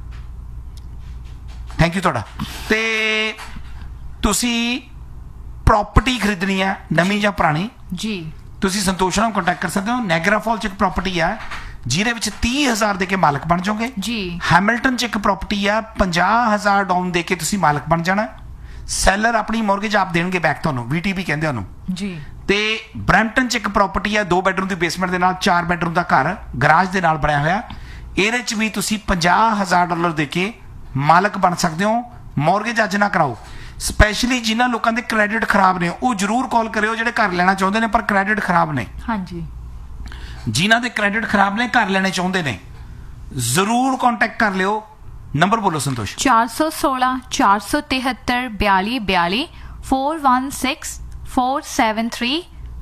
B: ਥੈਂਕ ਯੂ ਤੁਹਾਡਾ। ਤੇ ਤੁਸੀਂ ਪ੍ਰਾਪਰਟੀ ਖਰੀਦਣੀ ਹੈ, ਨਵੀਂ ਜਾਂ ਪੁਰਾਣੀ
G: ਜੀ, ਤੁਸੀਂ
B: ਸੰਤੋਸ਼ ਨਾਲ ਕੰਟੈਕਟ ਕਰ ਸਕਦੇ ਹੋ। ਨਾਇਗਰਾ ਫਾਲ 'ਚ ਇੱਕ ਪ੍ਰਾਪਰਟੀ ਆ ਜਿਹਦੇ ਵਿੱਚ 30,000 ਦੇ ਕੇ ਮਾਲਕ ਬਣ ਜਾਓਗੇ ਜੀ। ਹੈਮਿਲਟਨ 'ਚ ਇੱਕ ਪ੍ਰਾਪਰਟੀ ਆ, 50,000 ਡਾਊਨ ਦੇ ਕੇ ਤੁਸੀਂ ਮਾਲਕ ਬਣ ਜਾਣਾ। ਸੈਲਰ ਆਪਣੀ ਮੌਰਗੇਜ ਆਪ ਦੇਣਗੇ ਬੈਕ ਤੁਹਾਨੂੰ, VTB ਕਹਿੰਦੇ ਉਹਨੂੰ ਜੀ। ਤੇ ਬਰੈਂਪਟਨ 'ਚ ਇੱਕ ਪ੍ਰਾਪਰਟੀ ਆ, 2 ਬੈਡਰੂਮ ਦੀ ਬੇਸਮੈਂਟ ਦੇ ਨਾਲ, 4 ਬੈਡਰੂਮ ਦਾ ਘਰ ਗਰਾਜ ਦੇ ਨਾਲ ਬਣਿਆ ਹੋਇਆ। ਇਹਦੇ 'ਚ ਵੀ ਤੁਸੀਂ $50,000 ਦੇ ਕੇ ਮਾਲਕ ਬਣ ਸਕਦੇ ਹੋ। ਮੌਰਗੇਜ ਅੱਜ ਨਾ ਕਰਾਓ। ਸਪੈਸ਼ਲੀ ਜਿਨ੍ਹਾਂ ਲੋਕਾਂ ਦੇ ਕ੍ਰੈਡਿਟ ਖਰਾਬ ਨੇ ਉਹ ਜ਼ਰੂਰ ਕਾਲ ਕਰਿਓ, ਜਿਹੜੇ ਘਰ ਲੈਣਾ ਚਾਹੁੰਦੇ ਨੇ ਪਰ ਕ੍ਰੈਡਿਟ ਖਰਾਬ ਨੇ। ਹਾਂਜੀ, ਜਿਨ੍ਹਾਂ ਦੇ ਕ੍ਰੈਡਿਟ ਖਰਾਬ ਨੇ, ਘਰ ਲੈਣੇ ਚਾਹੁੰਦੇ ਨੇ, ਜ਼ਰੂਰ ਕੰਟੈਕਟ ਕਰ ਲਿਓ। ਨੰਬਰ ਬੋਲੋ ਸੰਤੋਸ਼।
G: 416 473 4242 416 473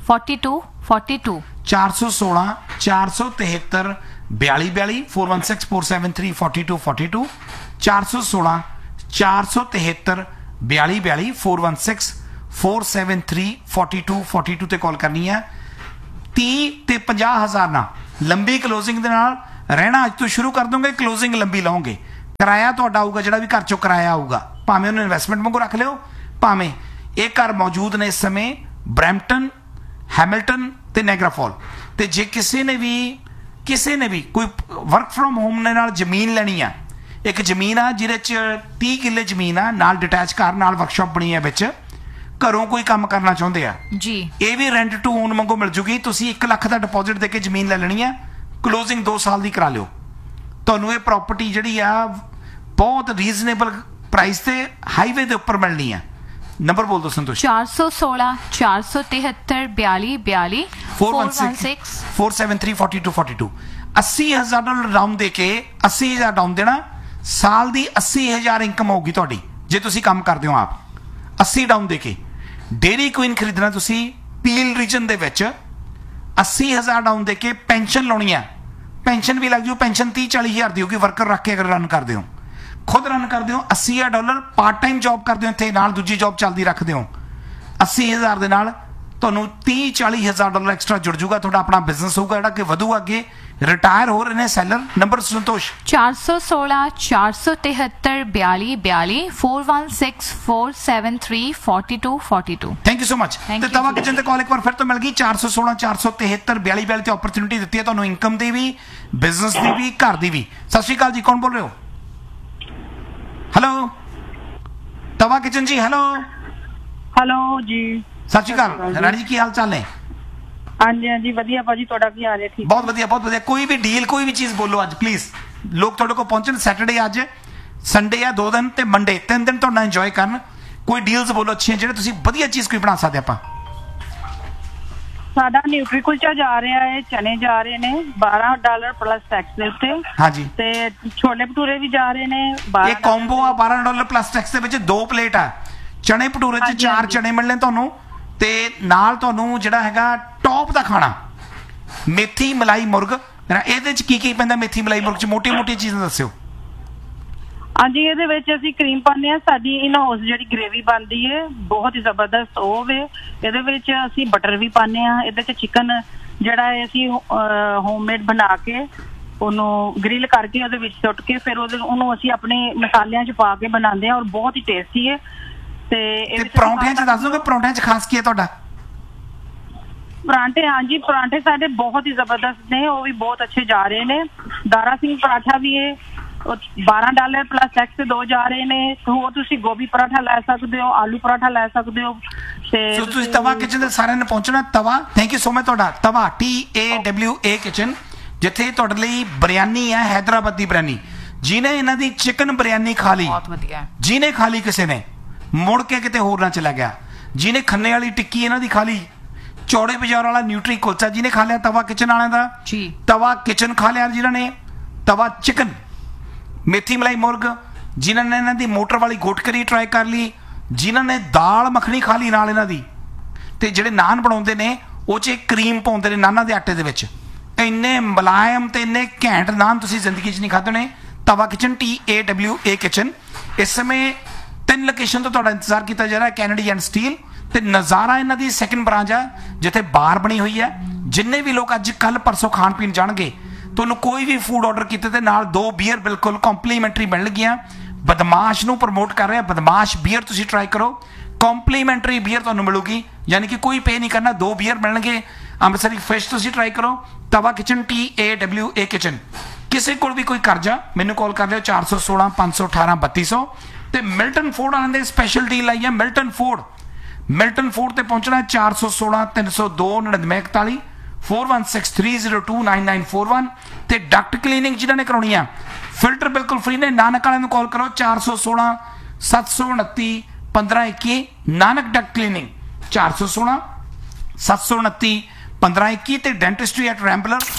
G: 42 42
B: 416 473 4242 416 473 42 42 416 473 4242 416 473 42 42 ਤੇ ਕਾਲ ਕਰਨੀ ਹੈ। 30 ਤੇ 50,000 ਨਾਲ ਲੰਬੀ ਕਲੋਜ਼ਿੰਗ ਦੇ ਨਾਲ ਰਹਿਣਾ ਅੱਜ ਤੋਂ ਸ਼ੁਰੂ ਕਰ ਦੋਗੇ। ਕਲੋਜ਼ਿੰਗ ਲੰਬੀ ਲਾਓਗੇ, ਕਿਰਾਇਆ ਤੁਹਾਡਾ ਆਊਗਾ ਜਿਹੜਾ ਵੀ ਘਰ ਚੋਂ ਕਿਰਾਇਆ ਆਊਗਾ, ਭਾਵੇਂ ਉਹਨੂੰ ਇਨਵੈਸਟਮੈਂਟ ਵਾਂਗੂ ਰੱਖ ਲਿਓ, ਭਾਵੇਂ ਇਹ ਘਰ ਮੌਜੂਦ ਨੇ ਇਸ ਸਮੇਂ ਬਰੈਂਪਟਨ, ਹੈਮਿਲਟਨ ਤੇ ਨਾਇਗਰਾ ਫਾਲ। ਤੇ ਜੇ ਕਿਸੇ ਨੇ ਵੀ ਕੋਈ ਵਰਕ ਫਰੋਮ ਹੋਮ ਦੇ ਨਾਲ ਜ਼ਮੀਨ ਲੈਣੀ ਆ, ਇੱਕ ਜ਼ਮੀਨ ਆ ਜਿਹਦੇ ਚ 30 ਕਿੱਲੇ ਜ਼ਮੀਨ ਆ, ਨਾਲ ਡਿਟੈਚ ਘਰ, ਨਾਲ ਵਰਕਸ਼ਾਪ ਬਣੀ ਹੈ ਵਿੱਚ, ਘਰੋਂ ਕੋਈ ਕੰਮ ਕਰਨਾ ਚਾਹੁੰਦੇ ਆ
G: ਜੀ,
B: ਇਹ ਵੀ ਰੈਂਟ ਟੂ ਓਨ ਵਾਂਗੂ ਮਿਲ ਜੂਗੀ। ਤੁਸੀਂ 1 ਲੱਖ ਦਾ ਡਿਪੋਜ਼ਿਟ ਦੇ ਕੇ ਜ਼ਮੀਨ ਲੈ ਲੈਣੀ ਆ, ਕਲੋਜ਼ਿੰਗ 2 ਸਾਲ ਦੀ ਕਰਾ ਲਿਓ। ਤੁਹਾਨੂੰ ਇਹ ਪ੍ਰਾਪਰਟੀ ਜਿਹੜੀ ਆ ਬਹੁਤ ਰੀਜ਼ਨੇਬਲ ਪ੍ਰਾਈਸ ਤੇ ਹਾਈਵੇ ਦੇ ਉੱਪਰ ਮਿਲਣੀ ਆ। ਨੰਬਰ ਬੋਲ ਦਿਓ ਸੰਤੋਸ਼।
G: 416 473 4242 416
B: 473 42 42 $80,000 ਡਾਊਨ ਦੇ ਕੇ 80,000 ਡਾਊਨ ਦੇਣਾ, ਸਾਲ ਦੀ 80,000 ਇਨਕਮ ਹੋਊਗੀ ਤੁਹਾਡੀ ਜੇ ਤੁਸੀਂ ਕੰਮ ਕਰਦੇ ਹੋ ਆਪ। 80 ਡਾਊਨ ਦੇ ਕੇ ਡੇਰੀ ਕੁਈਨ ਖਰੀਦਣਾ ਤੁਸੀਂ ਪੀਲ ਰੀਜਨ ਦੇ ਵਿੱਚ, 80,000 ਡਾਊਨ ਦੇ ਕੇ ਪੈਨਸ਼ਨ ਲਾਉਣੀ ਆ। ਪੈਨਸ਼ਨ ਵੀ ਲੱਗ ਜੂ, ਪੈਨਸ਼ਨ 30-40,000 ਦੀ ਹੋਊਗੀ ਵਰਕਰ ਰੱਖ ਕੇ ਅਗਰ ਰਨ ਕਰਦੇ ਹੋ, ਖੁਦ ਰਨ ਕਰਦੇ ਹੋ। $80,000 ਪਾਰਟ ਟਾਈਮ ਜੌਬ ਕਰਦੇ ਹੋ, ਇੱਥੇ ਨਾਲ ਦੂਜੀ ਜੌਬ ਚੱਲਦੀ ਰੱਖਦੇ ਹੋ। 80,000 ਦੇ ਨਾਲ ਤੁਹਾਨੂੰ $30-40,000 ਐਕਸਟਰਾ ਜੁੜ ਜੂਗਾ, ਤੁਹਾਡਾ ਆਪਣਾ ਬਿਜ਼ਨਸ ਹੋਊਗਾ ਜਿਹੜਾ ਕਿ ਵਧੂਗਾ ਅੱਗੇ। ਰਿਟਾਇਰ ਹੋ ਰਹੇ ਨੇ seller. Number Santosh
G: 416 473 4242 416 473 42 42
B: thank you so much.
G: Thank
B: ਤੇ
G: you
B: ਤਵਾ
G: ਜੀ।
B: ਕਿਚਨ ਤੇ ਕਾਲ ਇੱਕ ਵਾਰ ਫਿਰ ਤੋਂ ਮਿਲ ਗਈ। 416 473 4242 ਤੇ ਓਪਰਚੁਨਿਟੀ ਦਿੱਤੀ ਹੈ ਤੁਹਾਨੂੰ, ਇਨਕਮ ਦੀ ਵੀ, ਬਿਜ਼ਨਸ ਦੀ ਵੀ, ਘਰ ਦੀ ਵੀ। ਸਤਿ ਸ਼੍ਰੀ ਅਕਾਲ ਜੀ, ਕੌਣ ਬੋਲ ਰਹੇ ਹੋ? ਹੈਲੋ, ਤਵਾ ਕਿਚਨ ਜੀ। ਹੈਲੋ
H: ਹੈਲੋ ਜੀ,
B: ਸਤਿ ਸ਼੍ਰੀ ਅਕਾਲ ਰਾਣੀ ਜੀ, ਕੀ ਹਾਲ ਚਾਲ ਨੇ?
H: ਹਾਂਜੀ ਹਾਂਜੀ ਵਧੀਆ ਭਾਜੀ, ਤੁਹਾਡਾ ਕੀ ਹਾਲ ਹੈ? ਠੀਕ,
B: ਬਹੁਤ ਵਧੀਆ ਬਹੁਤ ਵਧੀਆ। ਕੋਈ ਵੀ ਡੀਲ, ਕੋਈ ਵੀ ਚੀਜ਼ ਬੋਲੋ ਅੱਜ ਪਲੀਜ਼, ਲੋਕ ਤੁਹਾਡੇ ਕੋਲ ਪਹੁੰਚਣ। ਸੈਟਰਡੇ ਅੱਜ, ਸੰਡੇ ਆ 2 ਦਿਨ, ਤੇ ਮੰਡੇ 3 ਦਿਨ ਤੁਹਾਡਾ ਇੰਜੋਏ ਕਰਨ। ਕੋਈ ਡੀਲਸ ਬੋਲੋ ਅੱਛੀਆਂ ਜਿਹੜੇ ਤੁਸੀਂ ਵਧੀਆ ਚੀਜ਼ ਕੋਈ ਬਣਾ ਸਕਦੇ ਆਪਾਂ।
H: ਸਾਡਾ ਨਿਊਟਰੀ ਕੁਲਚਾ ਜਾ ਰਿਹਾ ਹੈ, ਚਨੇ ਜਾ ਰਹੇ ਨੇ $12 ਪਲੱਸ ਟੈਕਸ ਦੇ ਉੱਤੇ।
B: ਹਾਂਜੀ,
H: ਤੇ ਛੋਲੇ ਭਟੂਰੇ ਵੀ ਜਾ ਰਹੇ ਨੇ
B: ਇਹ ਕੰਬੋ ਆ $12 ਪਲੱਸ ਟੈਕਸ ਦੇ ਵਿੱਚ 2 ਪਲੇਟ ਆ। ਚਨੇ ਭਟੂਰੇ ਚ 4 ਚਨੇ ਮਿਲਣੇ ਤੁਹਾਨੂੰ, ਤੇ ਨਾਲ ਤੁਹਾਨੂੰ ਜਿਹੜਾ ਹੈਗਾ ਟੌਪ ਦਾ ਖਾਣਾ ਮੇਥੀ ਮਲਾਈ ਮੁਰਗ। ਇਹਦੇ ਚ ਕੀ ਕੀ ਪੈਂਦਾ ਮੇਥੀ ਮਲਾਈ ਮੁਰਗ ਚ? ਮੋਟੀ ਚੀਜ਼ਾਂ ਦੱਸਿਓ।
H: ਹਾਂਜੀ, ਇਹਦੇ ਵਿੱਚ ਅਸੀਂ ਕਰੀਮ ਪਾਉਂਦੇ ਹਾਂ। ਸਾਡੀ ਇਨ ਹਾਊਸ ਜਿਹੜੀ ਗ੍ਰੇਵੀ ਬਣਦੀ ਹੈ ਬਹੁਤ ਹੀ ਜ਼ਬਰਦਸਤ ਉਹ ਵੇ। ਇਹਦੇ ਵਿੱਚ ਅਸੀਂ ਬਟਰ ਵੀ ਪਾਉਂਦੇ ਹਾਂ। ਇਹਦੇ ਚ ਚਿਕਨ ਜਿਹੜਾ ਹੈ ਅਸੀਂ ਹੋਮਮੇਡ ਬਣਾ ਕੇ ਉਹਨੂੰ ਗ੍ਰਿਲ ਕਰਕੇ ਉਹਦੇ ਵਿੱਚ ਸੁੱਟ ਕੇ ਫਿਰ ਉਹਨੂੰ ਅਸੀਂ ਆਪਣੇ ਮਸਾਲਿਆਂ ਚ ਪਾ ਕੇ ਬਣਾਉਂਦੇ ਹਾਂ, ਔਰ ਬਹੁਤ ਹੀ ਟੇਸਟੀ ਹੈ। ਤੇ
B: ਪਰੌਂਠਿਆਂ ਚ ਦੱਸ ਦੋਗੇ, ਪਰੌਂਠਿਆਂ ਚ ਖਾਸ ਕੀ ਹੈ ਤੁਹਾਡਾ?
H: ਪਰਾਂਠੇ, ਹਾਂਜੀ ਪਰਾਂਠੇ ਸਾਡੇ ਬਹੁਤ ਹੀ ਜ਼ਬਰਦਸਤ ਨੇ, ਉਹ ਵੀ ਬਹੁਤ ਅੱਛੇ ਜਾ ਰਹੇ ਨੇ। ਦਾਰਾ ਸਿੰਘ ਪਰਾਠਾ ਵੀ ਹੈ, $12 ਪਲੱਸ ਟੈਕਸ 2 ਜਾ ਰਹੇ ਨੇ। ਹੋਰ ਤੁਸੀਂ ਗੋਭੀ ਪਰਾਠਾ ਲੈ ਸਕਦੇ ਹੋ, ਆਲੂ ਪਰਾਠਾ ਲੈ ਸਕਦੇ ਹੋ। ਤੇ
B: ਤੁਸੀਂ ਤਵਾ ਕਿਚਨ ਦੇ ਸਾਰਿਆਂ ਨੇ ਪਹੁੰਚਣਾ। ਤਵਾ, ਥੈਂਕ ਯੂ ਸੋ ਮਚ ਤੁਹਾਡਾ। ਤਵਾ TAWA ਕਿਚਨ, ਜਿੱਥੇ ਤੁਹਾਡੇ ਲਈ ਬਿਰਿਆਨੀ ਹੈ, ਹੈਦਰਾਬਾਦੀ ਬਿਰਿਆਨੀ। ਜਿਹਨੇ ਇਹਨਾਂ ਦੀ ਚਿਕਨ ਬਿਰਿਆਨੀ ਖਾ ਲਈ,
G: ਬਹੁਤ ਵਧੀਆ।
B: ਜਿਹਨੇ ਖਾ ਲਈ ਕਿਸੇ ਨੇ ਮੁੜ ਕੇ ਕਿਤੇ ਹੋਰ ਨਾ ਚਲਾ ਗਿਆ। ਜਿਹਨੇ ਖੰਨੇ ਵਾਲੀ ਟਿੱਕੀ ਇਹਨਾਂ ਦੀ ਖਾ ਲਈ, ਚੌੜੇ ਬਾਜ਼ਾਰ ਵਾਲਾ ਨਿਊਟਰੀ ਕੁਲਚਾ ਜਿਹਨੇ ਖਾ ਲਿਆ ਤਵਾ ਕਿਚਨ ਵਾਲਿਆਂ ਦਾ
G: ਜੀ,
B: ਤਵਾ ਕਿਚਨ ਖਾ ਲਿਆ ਜਿਹਨਾਂ ਨੇ, ਤਵਾ ਚਿਕਨ, ਮੇਥੀ ਮਲਾਈ ਮੁਰਗ, ਜਿਨ੍ਹਾਂ ਨੇ ਇਹਨਾਂ ਦੀ ਮੋਟਰ ਵਾਲੀ ਗੋਟਕਰੀ ਟਰਾਈ ਕਰ ਲਈ, ਜਿਨ੍ਹਾਂ ਨੇ ਦਾਲ ਮੱਖਣੀ ਖਾ ਲਈ ਨਾਲ ਇਹਨਾਂ ਦੀ, ਤੇ ਜਿਹੜੇ ਨਾਨ ਬਣਾਉਂਦੇ ਨੇ ਉਹ 'ਚ ਕਰੀਮ ਪਾਉਂਦੇ ਨੇ ਨਾਨਾਂ ਦੇ ਆਟੇ ਦੇ ਵਿੱਚ। ਇੰਨੇ ਮੁਲਾਇਮ ਤੇ ਇੰਨੇ ਘੈਂਟ ਨਾਨ ਤੁਸੀਂ ਜ਼ਿੰਦਗੀ 'ਚ ਨਹੀਂ ਖਾਧੇ ਨੇ। ਤਵਾ ਕਿਚਨ TAWA ਕਿਚਨ। ਇਸ ਸਮੇਂ 3 ਲੋਕੇਸ਼ਨ ਤੋਂ ਤੁਹਾਡਾ ਇੰਤਜ਼ਾਰ ਕੀਤਾ ਜਾ ਰਿਹਾ, ਕੈਨੇਡੀ ਐਂਡ ਸਟੀਲ ਤੇ ਨਜ਼ਾਰਾ ਇਹਨਾਂ ਦੀ ਸੈਕੰਡ ਬ੍ਰਾਂਚ ਆ ਜਿੱਥੇ ਬਾਰ ਬਣੀ ਹੋਈ ਹੈ। ਜਿੰਨੇ ਵੀ ਲੋਕ ਅੱਜ ਕੱਲ ਪਰਸੋਂ ਖਾਣ ਪੀਣ ਜਾਣਗੇ, ਤੁਹਾਨੂੰ ਕੋਈ ਵੀ ਫੂਡ ਆਰਡਰ ਕੀਤੇ ਤੇ ਨਾਲ 2 ਬੀਅਰ ਬਿਲਕੁਲ ਕੰਪਲੀਮੈਂਟਰੀ ਮਿਲਣਗੀਆਂ। ਬਦਮਾਸ਼ ਨੂੰ ਪ੍ਰਮੋਟ ਕਰ ਰਿਹਾ, ਬਦਮਾਸ਼ ਬੀਅਰ ਤੁਸੀਂ ਟਰਾਈ ਕਰੋ, ਕੰਪਲੀਮੈਂਟਰੀ ਬੀਅਰ ਤੁਹਾਨੂੰ ਮਿਲੂਗੀ, ਯਾਨੀ ਕਿ ਕੋਈ ਪੇ ਨਹੀਂ ਕਰਨਾ, 2 ਬੀਅਰ ਮਿਲਣਗੇ। ਅੰਮ੍ਰਿਤਸਰੀ ਫਿਸ਼ ਤੁਸੀਂ ਟਰਾਈ ਕਰੋ। ਤਵਾ ਕਿਚਨ TAWA ਕਿਚਨ। ਕਿਸੇ ਕੋਲ ਵੀ ਕੋਈ ਕਰਜ਼ਾ ਮੈਨੂੰ ਕਾਲ ਕਰ ਲਿਓ 416 518 3200। ਤੇ ਮਿਲਟਨ ਫੂਡ ਵਾਲਿਆਂ ਦੇ ਸਪੈਸ਼ਲ ਡੀਲ ਆਈ ਹੈ। ਮਿਲਟਨ ਫੂਡ ਤੇ ਪਹੁੰਚਣਾ 416 302 9941 416 302 9941। ਤੇ ਡਕਟ ਕਲੀਨਿੰਗ ਜਿਹਨਾਂ ਨੇ ਕਰਾਉਣੀ ਆ, ਫਿਲਟਰ ਬਿਲਕੁਲ ਫ੍ਰੀ ਨੇ। ਨਾਨਕ ਵਾਲਿਆਂ ਨੂੰ ਕਾਲ ਕਰੋ 416 729 1521। Nanak Duckett cleaning 416 729 1521। ਤੇ ਡੈਂਟਿਸਟਰੀ ਐਟ ਰੈਂਬਲਰ